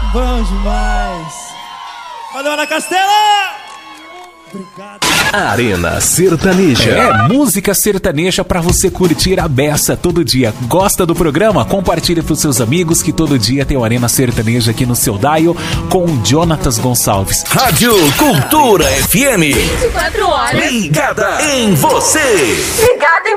Bom demais. Valeu, Ana Castela! Obrigado. Arena Sertaneja. É música sertaneja pra você curtir a beça todo dia. Gosta do programa? Compartilha pros seus amigos que todo dia tem o Arena Sertaneja aqui no seu dial com o Jonatas Gonçalves. Rádio Cultura FM. 24 horas. Ligada em você. Ligada em